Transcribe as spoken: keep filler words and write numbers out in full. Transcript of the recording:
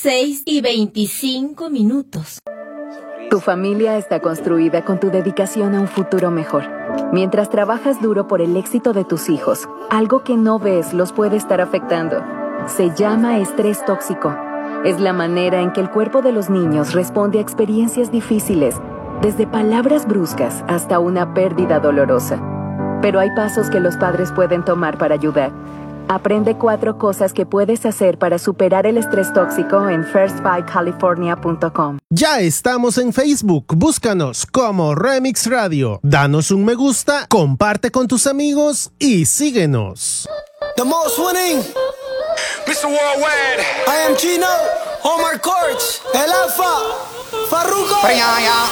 seis y veinticinco minutos. Tu familia está construida con tu dedicación a un futuro mejor. Mientras trabajas duro por el éxito de tus hijos, algo que no ves los puede estar afectando. Se llama estrés tóxico. Es la manera en que el cuerpo de los niños responde a experiencias difíciles, desde palabras bruscas hasta una pérdida dolorosa. Pero hay pasos que los padres pueden tomar para ayudar. Aprende cuatro cosas que puedes hacer para superar el estrés tóxico en first five california punto com. Ya estamos en Facebook. Búscanos como Remix Radio. Danos un me gusta, comparte con tus amigos y síguenos. The most winning mister Worldwide. I am Chino, Omar Courts, El Alfa, Farruko.